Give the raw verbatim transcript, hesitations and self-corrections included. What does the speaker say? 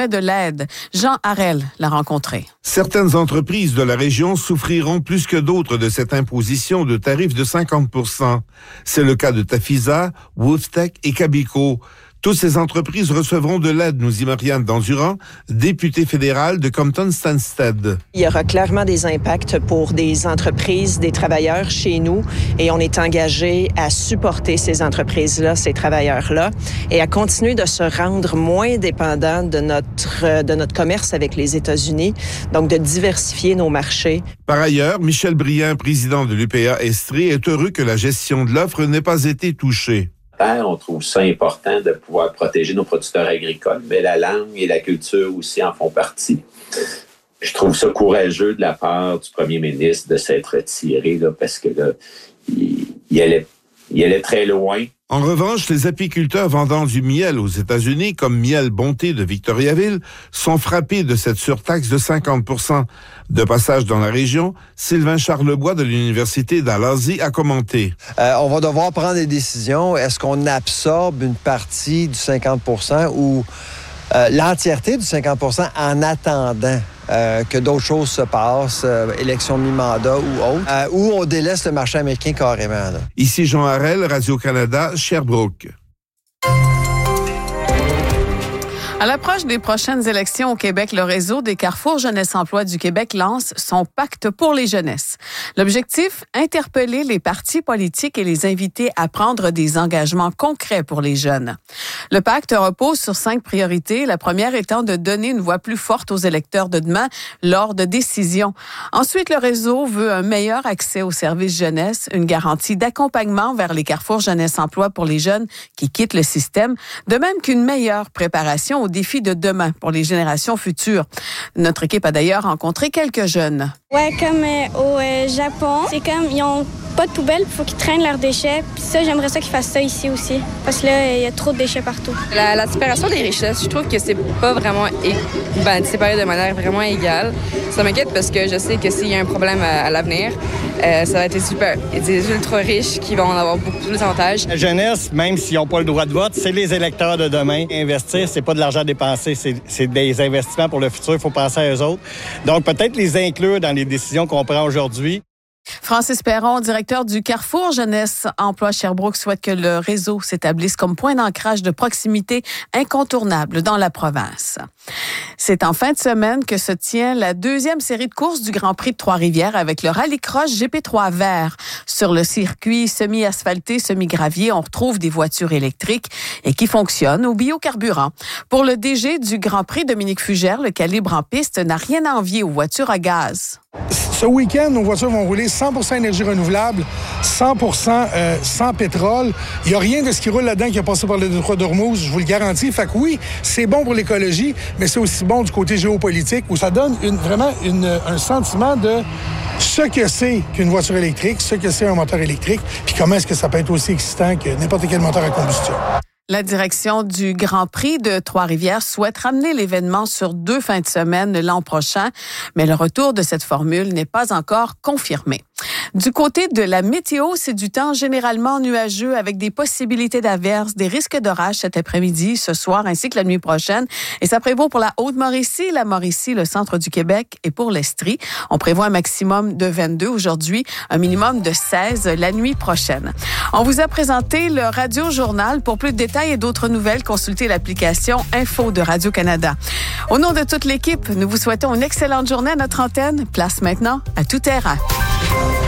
jamais de l'aide. Jean Harel l'a rencontré. Certaines entreprises de la région souffriront plus que d'autres de cette imposition de tarifs de cinquante pour cent. C'est le cas de Tafisa, Wooftech et Cabico. Toutes ces entreprises recevront de l'aide, nous dit Marianne Dandurand, députée fédérale de Compton-Stanstead. Il y aura clairement des impacts pour des entreprises, des travailleurs chez nous, et on est engagé à supporter ces entreprises-là, ces travailleurs-là, et à continuer de se rendre moins dépendants de notre, de notre commerce avec les États-Unis, donc de diversifier nos marchés. Par ailleurs, Michel Brien, président de l'U P A Estrie, est heureux que la gestion de l'offre n'ait pas été touchée. On trouve ça important de pouvoir protéger nos producteurs agricoles, mais la langue et la culture aussi en font partie. Je trouve ça courageux de la part du premier ministre de s'être retiré là, parce que là, il, il, allait, il allait très loin. En revanche, les apiculteurs vendant du miel aux États-Unis, comme Miel Bonté de Victoriaville, sont frappés de cette surtaxe de cinquante pour cent. De passage dans la région, Sylvain Charlebois de l'Université d'Alasie a commenté. Euh, on va devoir prendre des décisions. Est-ce qu'on absorbe une partie du cinquante pour cent ou euh, l'entièreté du cinquante pour cent en attendant euh, que d'autres choses se passent, euh, élection mi-mandat ou autre, euh, ou on délaisse le marché américain carrément. Là. Ici Jean Harel, Radio-Canada, Sherbrooke. À l'approche des prochaines élections au Québec, le réseau des Carrefours Jeunesse Emploi du Québec lance son pacte pour les jeunesses. L'objectif, interpeller les partis politiques et les inviter à prendre des engagements concrets pour les jeunes. Le pacte repose sur cinq priorités, la première étant de donner une voix plus forte aux électeurs de demain lors de décisions. Ensuite, le réseau veut un meilleur accès aux services jeunesse, une garantie d'accompagnement vers les Carrefours Jeunesse Emploi pour les jeunes qui quittent le système, de même qu'une meilleure préparation aux défis de demain pour les générations futures. Notre équipe a d'ailleurs rencontré quelques jeunes. Ouais, comme euh, au euh, Japon, c'est comme ils ont pas de poubelle, il faut qu'ils traînent leurs déchets. Puis ça, j'aimerais ça qu'ils fassent ça ici aussi, parce que là, il y a trop de déchets partout. La, la séparation des richesses, je trouve que c'est pas vraiment é- ben, séparé de manière vraiment égale. Ça m'inquiète parce que je sais que s'il y a un problème à, à l'avenir, euh, ça va être super. Il y a des ultra riches qui vont en avoir beaucoup plus d'avantages. La jeunesse, même s'ils n'ont pas le droit de vote, c'est les électeurs de demain. Investir, c'est pas de l'argent dépensé, c'est, c'est des investissements pour le futur. Il faut penser à eux autres. Donc, peut-être les inclure dans les décisions qu'on prend aujourd'hui. Francis Perron, directeur du Carrefour Jeunesse Emploi Sherbrooke, souhaite que le réseau s'établisse comme point d'ancrage de proximité incontournable dans la province. C'est en fin de semaine que se tient la deuxième série de courses du Grand Prix de Trois-Rivières avec le rallycross G P trois vert. Sur le circuit semi-asphalté, semi-gravier, on retrouve des voitures électriques et qui fonctionnent au biocarburant. Pour le D G du Grand Prix, Dominique Fugère, le calibre en piste n'a rien à envier aux voitures à gaz. Ce week-end, nos voitures vont rouler cent pour cent énergie renouvelable, cent pour cent euh, sans pétrole. Il n'y a rien de ce qui roule là-dedans qui a passé par le détroit d'Ormuz, je vous le garantis. Fait que oui, c'est bon pour l'écologie, mais c'est aussi bon du côté géopolitique où ça donne une, vraiment une, un sentiment de ce que c'est qu'une voiture électrique, ce que c'est un moteur électrique, puis comment est-ce que ça peut être aussi excitant que n'importe quel moteur à combustion. La direction du Grand Prix de Trois-Rivières souhaite ramener l'événement sur deux fins de semaine l'an prochain, mais le retour de cette formule n'est pas encore confirmé. Du côté de la météo, c'est du temps généralement nuageux avec des possibilités d'averses, des risques d'orage cet après-midi, ce soir ainsi que la nuit prochaine. Et ça prévaut pour la Haute-Mauricie, la Mauricie, le centre du Québec et pour l'Estrie. On prévoit un maximum de vingt-deux aujourd'hui, un minimum de seize la nuit prochaine. On vous a présenté le Radio Journal. Pour plus de détails et d'autres nouvelles, consultez l'application Info de Radio-Canada. Au nom de toute l'équipe, nous vous souhaitons une excellente journée à notre antenne. Place maintenant à Tout terrain.